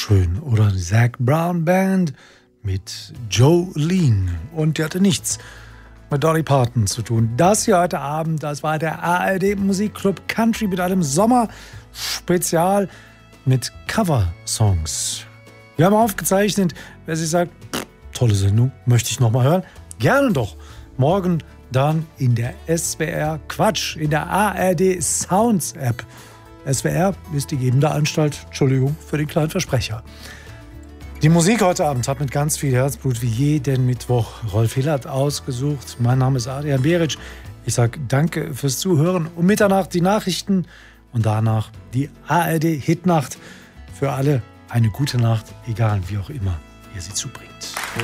schön, oder? Die Zac Brown Band mit Jolene. Und die hatte nichts mit Dolly Parton zu tun. Das hier heute Abend, das war der ARD Musikclub Country mit einem Sommerspezial mit Cover-Songs. Wir haben aufgezeichnet, wer sich sagt, tolle Sendung, möchte ich nochmal hören. Gerne doch. Morgen dann in der SWR Quatsch, in der ARD Sounds App. SWR ist die gebende Anstalt, Entschuldigung für den kleinen Versprecher. Die Musik heute Abend hat mit ganz viel Herzblut wie jeden Mittwoch Rolf Hillert ausgesucht. Mein Name ist Adrian Beric. Ich sage danke fürs Zuhören. Um Mitternacht die Nachrichten und danach die ARD Hitnacht. Für alle eine gute Nacht, egal wie auch immer ihr sie zubringt.